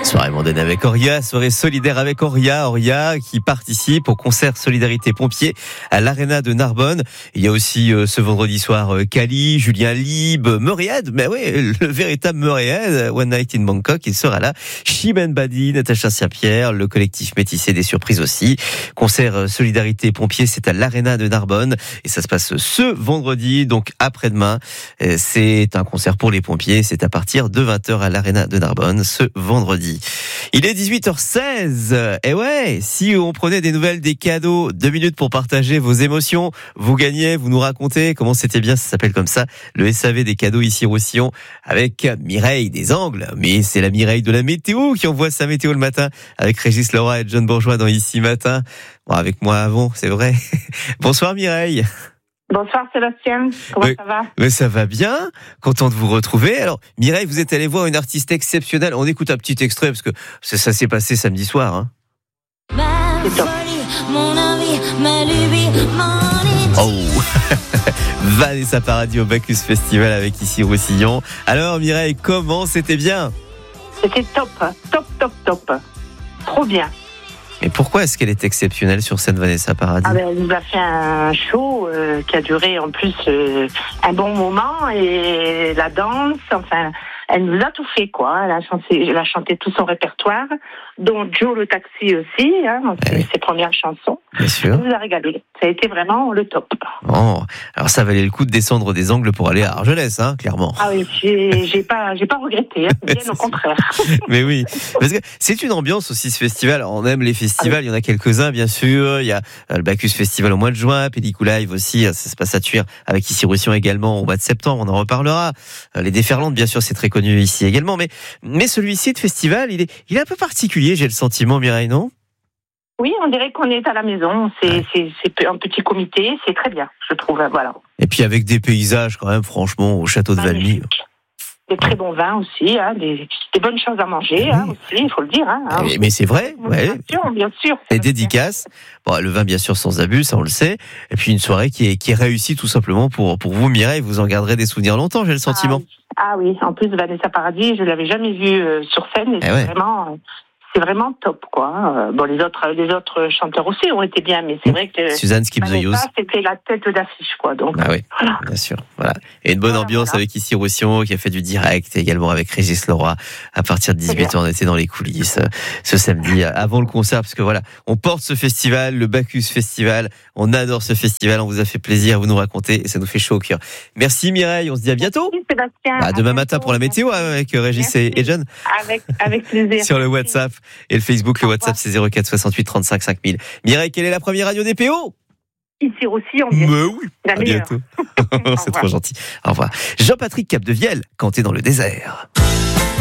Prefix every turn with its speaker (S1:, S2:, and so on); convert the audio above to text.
S1: Soirée mondaine avec Auria, soirée solidaire avec Auria qui participe au concert Solidarité Pompiers à l'Arena de Narbonne. Il y a aussi ce vendredi soir Kali, Julien Lieb, Murriad, mais oui, le véritable Murriad, One Night in Bangkok, il sera là. Chimène Badi, Natacha Saint-Pierre, le collectif Métissé des surprises aussi. Concert Solidarité Pompiers, c'est à l'Arena de Narbonne et ça se passe ce vendredi, donc après-demain. C'est un concert pour les pompiers, c'est à partir de 20h à l'Arena de Narbonne ce vendredi. Il est 18h16. Et ouais, si on prenait des nouvelles, des cadeaux, 2 minutes pour partager vos émotions, vous gagnez, vous nous racontez comment c'était bien, ça s'appelle comme ça, le SAV des cadeaux ici Roussillon, avec Mireille des Angles. Mais c'est la Mireille de la météo qui envoie sa météo le matin, avec Régis Leroy et John Bourgeois dans Ici Matin. Bon, avec moi avant, c'est vrai. Bonsoir Mireille.
S2: Bonsoir Sébastien, comment ça va?
S1: Mais ça va bien, content de vous retrouver. Alors Mireille, vous êtes allée voir une artiste exceptionnelle. On écoute un petit extrait parce que ça s'est passé samedi soir. Hein. Oh Vanessa Paradis au Bacchus Festival avec Ici Roussillon. Alors Mireille, comment c'était bien?
S2: C'était top. Trop bien.
S1: Mais pourquoi est-ce qu'elle est exceptionnelle sur scène, Vanessa Paradis?
S2: Elle nous a fait un show qui a duré en plus un bon moment, et la danse, enfin, elle nous a tout fait, quoi. Elle a chanté tout son répertoire, dont Joe le taxi aussi, ses premières chansons.
S1: Bien sûr.
S2: Elle nous a régalé. Ça a été vraiment le top.
S1: Oh, alors ça valait le coup de descendre des Angles pour aller à Argelès, clairement.
S2: Ah oui, j'ai pas regretté, bien au contraire.
S1: Mais oui, parce que c'est une ambiance aussi, ce festival. On aime les festivals, il y en a quelques-uns bien sûr. Il y a le Bacchus Festival au mois de juin, Pellicou Live aussi, ça se passe à Tuire avec Ici Roussillon également au mois de septembre, on en reparlera. Les Déferlantes, bien sûr, c'est très connu ici également, mais celui-ci de festival, il est un peu particulier, j'ai le sentiment, Mireille, non?
S2: Oui, on dirait qu'on est à la maison, c'est un petit comité, c'est très bien, je trouve, voilà.
S1: Et puis avec des paysages quand même, franchement, au château de Valmy.
S2: Des très bons vins aussi, des bonnes choses à manger aussi, il faut le dire.
S1: Mais c'est vrai, ouais.
S2: Bien sûr.
S1: Les dédicaces, le vin bien sûr sans abus, ça on le sait. Et puis une soirée qui est réussie tout simplement pour vous, Mireille, vous en garderez des souvenirs longtemps, j'ai le sentiment.
S2: Ah oui, en plus Vanessa Paradis, je l'avais jamais vue sur scène, et c'est vraiment top, quoi. Les autres chanteurs aussi ont été bien, mais c'est vrai que
S1: Suzanne Skip-the-Use,
S2: c'était la tête d'affiche, quoi. Donc,
S1: oui, voilà. Bien sûr. Voilà. Et une bonne ambiance avec Ici Roussillon, qui a fait du direct, et également avec Régis Leroy. À partir de 18h, on était dans les coulisses ce samedi, avant le concert, parce que voilà, on porte ce festival, le Bacchus Festival. On adore ce festival, on vous a fait plaisir, vous nous racontez, et ça nous fait chaud au cœur. Merci Mireille, on se dit à bientôt.
S2: Merci Sébastien.
S1: Demain matin pour la météo, avec Régis et John.
S2: Avec plaisir.
S1: Sur le WhatsApp et le Facebook. Le WhatsApp, c'est 04 68 35 5000. Mireille, quelle est la première radio des PO?
S2: Ici aussi, on
S1: Mais oui, à bientôt. C'est trop gentil. Au revoir. Jean-Patrick Capdevielle, Canter dans le désert.